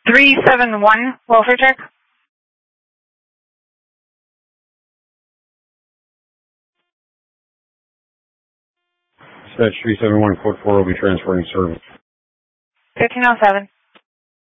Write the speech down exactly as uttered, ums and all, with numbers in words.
three seven one, welfare check. Dispatch three seven one, code four will be transferring service. fifteen oh seven.